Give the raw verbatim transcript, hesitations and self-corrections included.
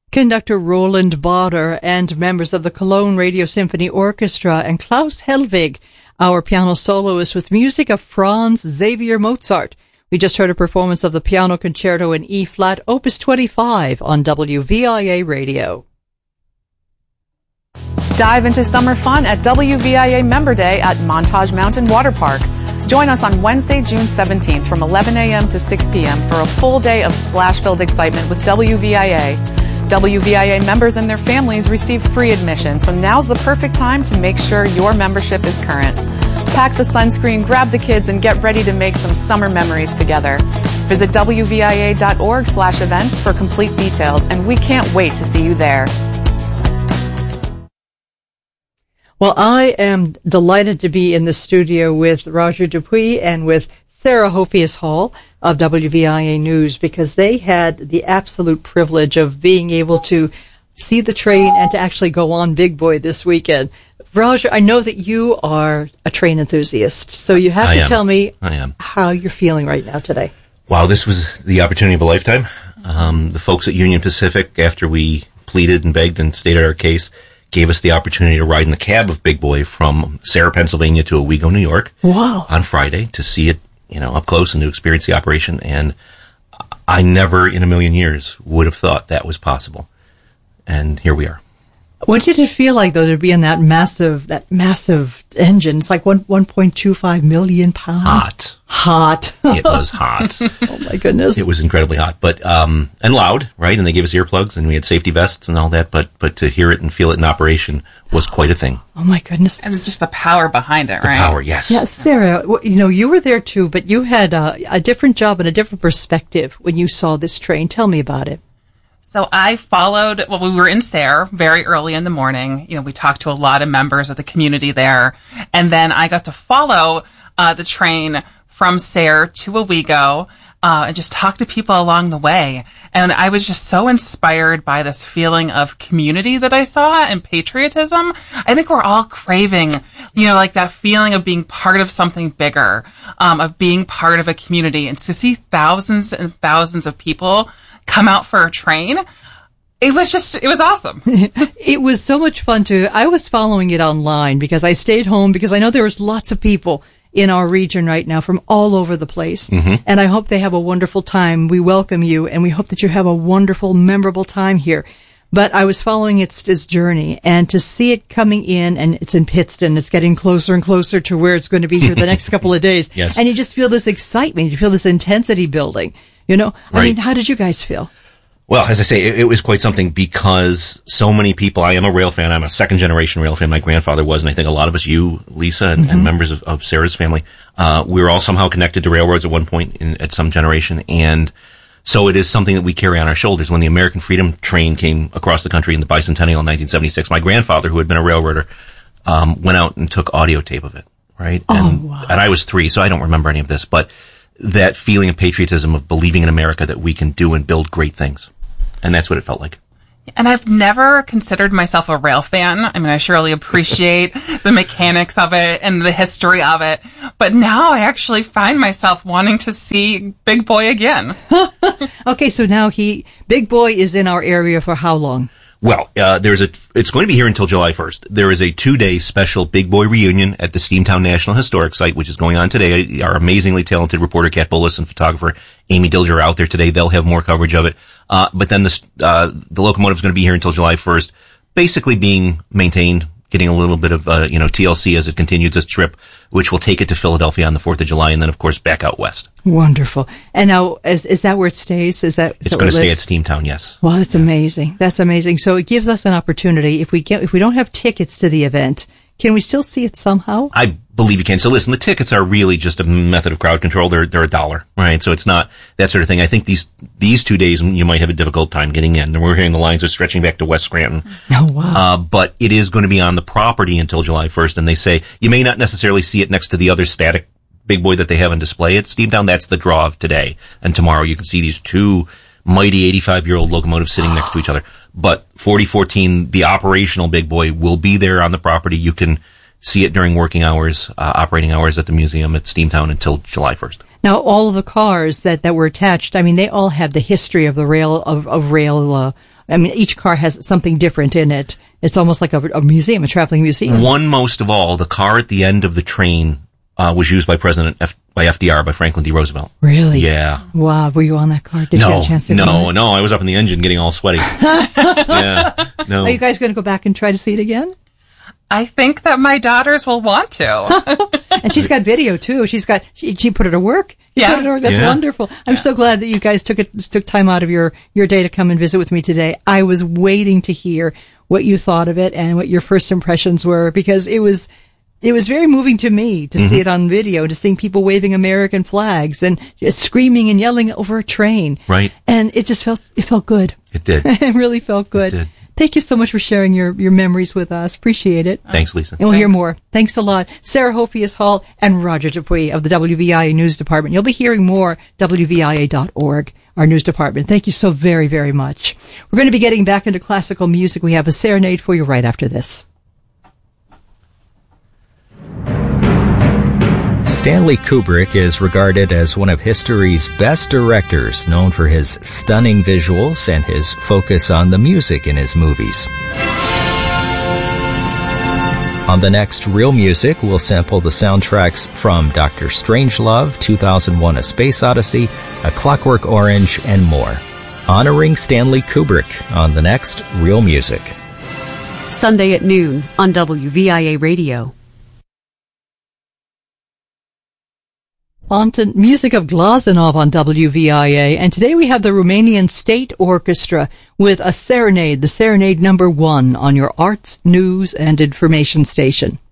Conductor Roland Bader and members of the Cologne Radio Symphony Orchestra and Klaus Helwig, our piano soloist, with music of Franz Xavier Mozart. We just heard a performance of the Piano Concerto in E-flat, Opus twenty-five, on W V I A Radio. Dive into summer fun at W V I A Member Day at Montage Mountain Water Park. Join us on Wednesday, June seventeenth from eleven a.m. to six p.m. for a full day of splash-filled excitement with W V I A. W V I A members and their families receive free admission, so now's the perfect time to make sure your membership is current. Pack the sunscreen, grab the kids, and get ready to make some summer memories together. Visit W V I A dot org slash events for complete details, and we can't wait to see you there. Well, I am delighted to be in the studio with Roger Dupuis and with Sarah Hophius Hall of W V I A News, because they had the absolute privilege of being able to see the train and to actually go on Big Boy this weekend. Roger, I know that you are a train enthusiast, so you have I to am. tell me I am. how you're feeling right now today. Wow, this was the opportunity of a lifetime. Um, the folks at Union Pacific, after we pleaded and begged and stated our case, gave us the opportunity to ride in the cab of Big Boy from Sarah, Pennsylvania to Owego, New York. Wow. On Friday to see it, you know, up close and to experience the operation. And I never in a million years would have thought that was possible. And here we are. What did it feel like, though, to be in that massive, that massive engine? It's like one, one point two five million pounds. Hot. Hot. It was hot. Oh my goodness. It was incredibly hot, but, um, and loud, right? And they gave us earplugs and we had safety vests and all that, but, but to hear it and feel it in operation was quite a thing. Oh my goodness. And it's just the power behind it, The right? power, yes. Yeah, Sarah, w- you know, you were there too, but you had uh, a different job and a different perspective when you saw this train. Tell me about it. So I followed, well, we were in Sayre very early in the morning. You know, we talked to a lot of members of the community there. And then I got to follow uh, the train from Sayre to Owego uh, and just talk to people along the way. And I was just so inspired by this feeling of community that I saw and patriotism. I think we're all craving, you know, like that feeling of being part of something bigger, um, of being part of a community. And to see thousands and thousands of people come out for a train, it was just, it was awesome. It was so much fun to, I was following it online because I stayed home because I know there was lots of people in our region right now from all over the place. Mm-hmm. And I hope they have a wonderful time. We welcome you and we hope that you have a wonderful, memorable time here. But I was following its, its journey, and to see it coming in, and it's in Pittston, it's getting closer and closer to where it's going to be here the next couple of days. Yes. And you just feel this excitement, you feel this intensity building. You know, I Right. mean, how did you guys feel? Well, as I say, it, it was quite something because so many people, I am a rail fan, I'm a second generation rail fan, my grandfather was, and I think a lot of us, you, Lisa, and, mm-hmm. and members of, of Sarah's family, uh, we were all somehow connected to railroads at one point in, at some generation, and so it is something that we carry on our shoulders. When the American Freedom Train came across the country in the bicentennial in nineteen seventy-six, my grandfather, who had been a railroader, um, went out and took audio tape of it, right? Oh, and, wow. and I was three, so I don't remember any of this, but that feeling of patriotism, of believing in America that we can do and build great things. And that's what it felt like. And I've never considered myself a rail fan. I mean, I surely appreciate the mechanics of it and the history of it. But now I actually find myself wanting to see Big Boy again. Okay, so now he, Big Boy is in our area for how long? Well, uh, there's a, it's going to be here until July first. There is a two-day special Big Boy reunion at the Steamtown National Historic Site, which is going on today. Our amazingly talented reporter, Kat Bullis, and photographer, Amy Dilger, are out there today. They'll have more coverage of it. Uh, but then the, uh, the locomotive is going to be here until July first, basically being maintained, getting a little bit of, uh, you know, T L C as it continues this trip, which will take it to Philadelphia on the fourth of July, and then, of course, back out west. Wonderful. And now, is, is that where it stays? Is that, is It's that going to where it stay lives? at Steamtown, yes. Wow, that's amazing. That's amazing. So it gives us an opportunity. If we get, if we don't have tickets to the event, can we still see it somehow? I believe you can. So listen, the tickets are really just a method of crowd control. They're, they're a dollar, right? So it's not that sort of thing. I think these, these two days you might have a difficult time getting in. And we're hearing the lines are stretching back to West Scranton. Oh, wow. Uh, but it is going to be on the property until July first. And they say you may not necessarily see it next to the other static Big Boy that they have on display at Steamtown. That's the draw of today. And tomorrow you can see these two mighty eighty-five year old locomotives sitting next to each other. But forty fourteen, the operational Big Boy, will be there on the property. You can see it during working hours, uh, operating hours at the museum at Steamtown until July first. Now, all of the cars that, that were attached, I mean, they all have the history of the rail, of, of rail, uh, I mean, each car has something different in it. It's almost like a, a museum, a traveling museum. One most of all, the car at the end of the train uh, was used by President F- by F D R, by Franklin D. Roosevelt. Really? Yeah. Wow. Were you on that car? Did no, you have a chance to no, no. I was up in the engine getting all sweaty. yeah. No. Are you guys going to go back and try to see it again? I think that my daughters will want to. And she's got video too. She's got, she, she put it to work. You Yeah. put it to work. That's Yeah. wonderful. I'm Yeah. so glad that you guys took it, took time out of your, your day to come and visit with me today. I was waiting to hear what you thought of it and what your first impressions were, because it was, it was very moving to me to see it on video, to seeing people waving American flags and just screaming and yelling over a train. Right. And it just felt, it felt good. It did. It really felt good. It did. Thank you so much for sharing your, your memories with us. Appreciate it. Thanks, Lisa. And we'll hear more. Thanks a lot. Sarah Hophius Hall and Roger Dupuy of the W V I A News Department. You'll be hearing more, W V I A dot org, our news department. Thank you so very, very much. We're going to be getting back into classical music. We have a serenade for you right after this. Stanley Kubrick is regarded as one of history's best directors, known for his stunning visuals and his focus on the music in his movies. On the next Real Music, we'll sample the soundtracks from Doctor Strangelove, two thousand one: A Space Odyssey, A Clockwork Orange, and more. Honoring Stanley Kubrick on the next Real Music. Sunday at noon on W V I A Radio. On to music of Glazunov on W V I A, and today we have the Romanian State Orchestra with a serenade, the serenade number one on your arts, news, and information station.